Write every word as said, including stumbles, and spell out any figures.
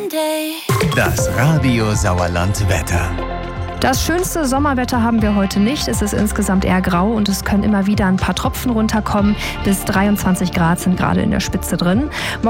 Das Radio Sauerland Wetter. Das schönste Sommerwetter haben wir heute nicht. Es ist insgesamt eher grau und es können immer wieder ein paar Tropfen runterkommen. Bis dreiundzwanzig Grad sind gerade in der Spitze drin.